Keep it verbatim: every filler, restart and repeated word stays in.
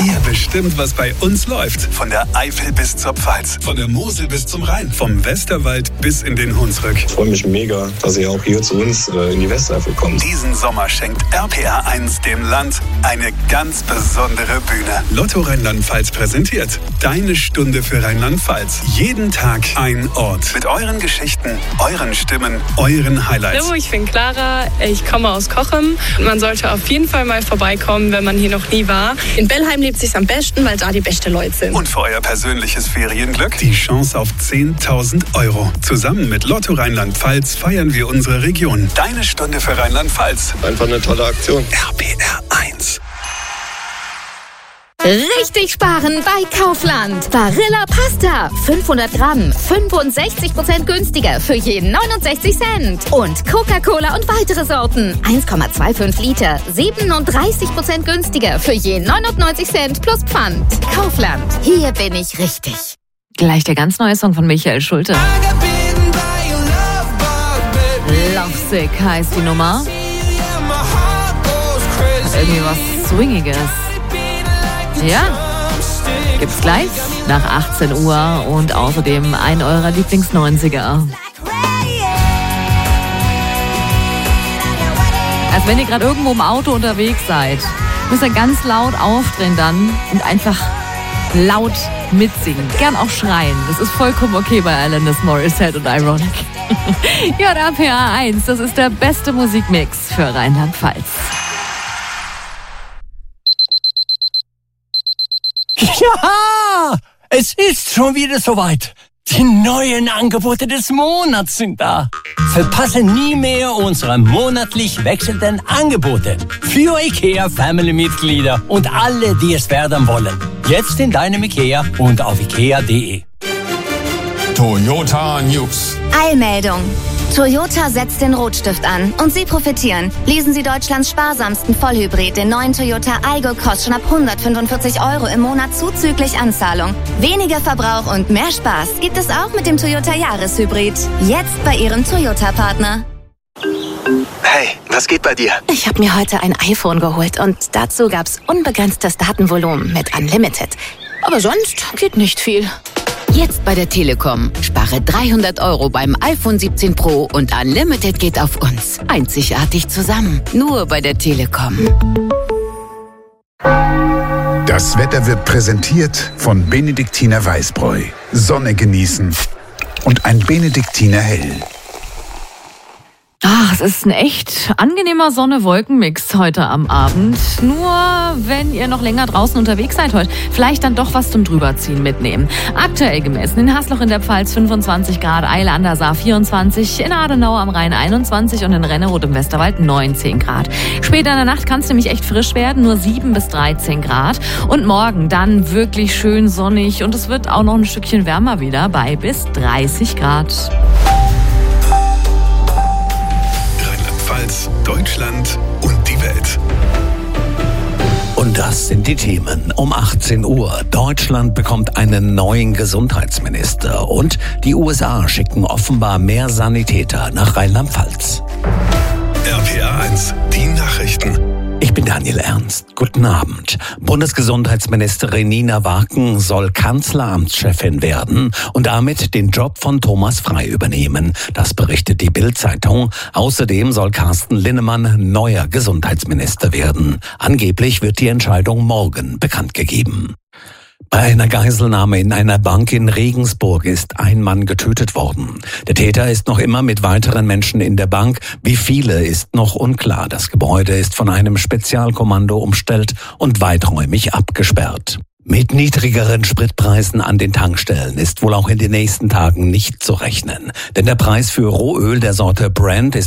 Ihr bestimmt, was bei uns läuft. Von der Eifel bis zur Pfalz, von der Mosel bis zum Rhein, vom Westerwald bis in den Hunsrück. Ich freue mich mega, dass ihr auch hier zu uns äh, in die Westeifel kommt. Diesen Sommer schenkt R P R eins dem Land eine ganz besondere Bühne. Lotto Rheinland-Pfalz präsentiert Deine Stunde für Rheinland-Pfalz. Jeden Tag ein Ort mit euren Geschichten, euren Stimmen, euren Highlights. Hallo, ich bin Clara, ich komme aus Cochem. Man sollte auf jeden Fall mal vorbeikommen, wenn man hier noch nie war. In Bellheim lebt es sich am besten, weil da die besten Leute sind. Und für euer persönliches Ferienglück die Chance auf zehntausend Euro. Zusammen mit Lotto Rheinland-Pfalz feiern wir unsere Region. Deine Stunde für Rheinland-Pfalz. Einfach eine tolle Aktion. R P R eins. Richtig sparen bei Kaufland. Barilla Pasta. fünfhundert Gramm. fünfundsechzig Prozent günstiger für jeden neunundsechzig Cent. Und Coca-Cola und weitere Sorten. eins Komma fünfundzwanzig Liter. siebenunddreißig Prozent günstiger für jeden neunundneunzig Cent plus Pfand. Kaufland. Hier bin ich richtig. Gleich der ganz neue Song von Michael Schulte. Lovesick heißt die Nummer. Irgendwie was Swingiges. Ja, gibt's gleich nach achtzehn Uhr und außerdem ein eurer Lieblings-neunziger. Also wenn ihr gerade irgendwo im Auto unterwegs seid, müsst ihr ganz laut aufdrehen dann und einfach laut mitsingen. Gern auch schreien. Das ist vollkommen okay bei Alanis Morissette und Ironic. Ja, der R P R eins, das ist der beste Musikmix für Rheinland-Pfalz. Ja, es ist schon wieder soweit. Die neuen Angebote des Monats sind da. Verpasse nie mehr unsere monatlich wechselnden Angebote für IKEA Family-Mitglieder und alle, die es werden wollen. Jetzt in deinem IKEA und auf ikea punkt de. Toyota News. Eilmeldung. Toyota setzt den Rotstift an und Sie profitieren. Lesen Sie Deutschlands sparsamsten Vollhybrid, den neuen Toyota Aygo Cross, schon ab hundertfünfundvierzig Euro im Monat zuzüglich Anzahlung. Weniger Verbrauch und mehr Spaß gibt es auch mit dem Toyota Jahreshybrid. Jetzt bei Ihrem Toyota-Partner. Hey, was geht bei dir? Ich habe mir heute ein iPhone geholt und dazu gab's unbegrenztes Datenvolumen mit Unlimited. Aber sonst geht nicht viel. Jetzt bei der Telekom. Spare dreihundert Euro beim iPhone siebzehn Pro und Unlimited geht auf uns. Einzigartig zusammen. Nur bei der Telekom. Das Wetter wird präsentiert von Benediktiner Weißbräu. Sonne genießen und ein Benediktiner Hell. Ach, es ist ein echt angenehmer Sonne-Wolken-Mix heute am Abend. Nur wenn ihr noch länger draußen unterwegs seid heute, vielleicht dann doch was zum Drüberziehen mitnehmen. Aktuell gemessen in Hasloch in der Pfalz fünfundzwanzig Grad, Eile an der Saar vierundzwanzig, in Adenau am Rhein einundzwanzig und in Renneroth im Westerwald neunzehn Grad. Später in der Nacht kann es nämlich echt frisch werden, nur sieben bis dreizehn Grad. Und morgen dann wirklich schön sonnig und es wird auch noch ein Stückchen wärmer wieder bei bis dreißig Grad. Deutschland und die Welt. Und das sind die Themen. Um achtzehn Uhr. Deutschland bekommt einen neuen Gesundheitsminister. Und die U S A schicken offenbar mehr Sanitäter nach Rheinland-Pfalz. R P R eins, die Nachrichten. Ich bin Daniel Ernst. Guten Abend. Bundesgesundheitsministerin Nina Warken soll Kanzleramtschefin werden und damit den Job von Thomas Frey übernehmen. Das berichtet die Bild-Zeitung. Außerdem soll Carsten Linnemann neuer Gesundheitsminister werden. Angeblich wird die Entscheidung morgen bekannt gegeben. Bei einer Geiselnahme in einer Bank in Regensburg ist ein Mann getötet worden. Der Täter ist noch immer mit weiteren Menschen in der Bank. Wie viele ist noch unklar. Das Gebäude ist von einem Spezialkommando umstellt und weiträumig abgesperrt. Mit niedrigeren Spritpreisen an den Tankstellen ist wohl auch in den nächsten Tagen nicht zu rechnen. Denn der Preis für Rohöl der Sorte Brent ist